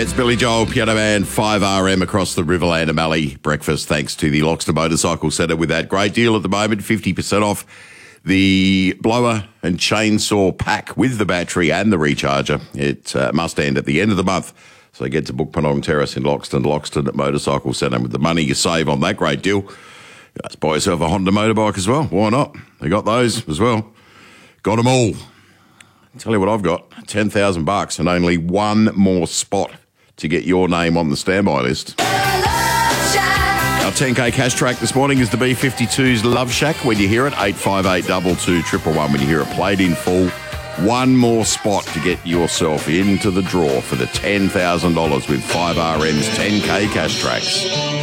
It's Billy Joel, Piano Man, 5RM across the Riverland and Mallee breakfast, thanks to the Loxton Motorcycle Centre with that great deal at the moment, 50% off the blower and chainsaw pack with the battery and the recharger. It must end at the end of the month. So get to Book Penong Terrace in Loxton at Motorcycle Centre. With the money you save on that great deal, just buy yourself a Honda motorbike as well. Why not? They got those as well. Got them all. Tell you what I've got, $10,000 and only one more spot to get your name on the standby list. Our 10K cash track this morning is the B-52's Love Shack. When you hear it, 858 22 111. When you hear it played in full, one more spot to get yourself into the draw for the $10,000 with 5RM's 10K cash tracks.